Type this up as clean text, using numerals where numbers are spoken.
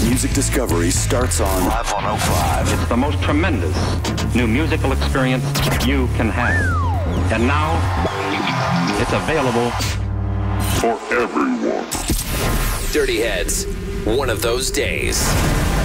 music discovery starts on Live 105. It's the most tremendous new musical experience you can have. And now, it's available for everyone. Dirty Heads, one of those days.